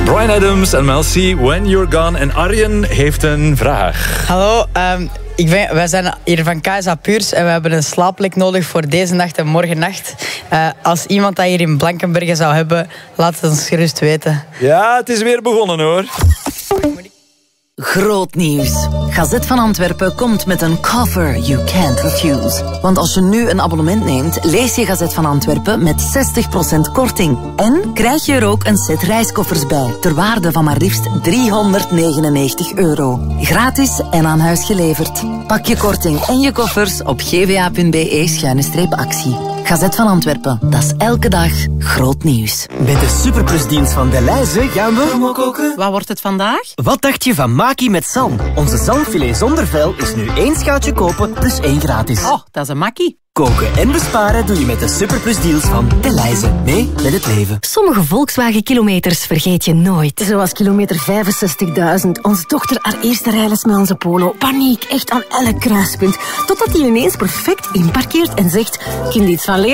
Bryan Adams en Mel C, When You're Gone. En Arjen heeft een vraag. Hallo, wij zijn hier van KSA Puurs en we hebben een slaaplek nodig voor deze nacht en morgennacht. Als iemand dat hier in Blankenberge zou hebben, laat het ons gerust weten. Ja, het is weer begonnen hoor. Groot nieuws. Gazet van Antwerpen komt met een cover you can't refuse. Want als je nu een abonnement neemt, lees je Gazet van Antwerpen met 60% korting. En krijg je er ook een set reiskoffers bij, ter waarde van maar liefst €399. Gratis en aan huis geleverd. Pak je korting en je koffers op gva.be/actie. Gazet van Antwerpen, dat is elke dag groot nieuws. Met de Superplusdienst van Delhaize gaan we... koken. Wat wordt het vandaag? Wat dacht je van Maki met zalm? Onze zalmfilet zonder vel is nu 1 schaaltje kopen plus 1 gratis. Oh, dat is een makkie. Koken en besparen doe je met de Superplusdeals van Delhaize. Mee met het leven. Sommige Volkswagen-kilometers vergeet je nooit. Zoals kilometer 65.000. Onze dochter haar eerste rijles met onze Polo. Paniek, echt aan elk kruispunt. Totdat hij ineens perfect inparkeert en zegt... Kind iets van leren.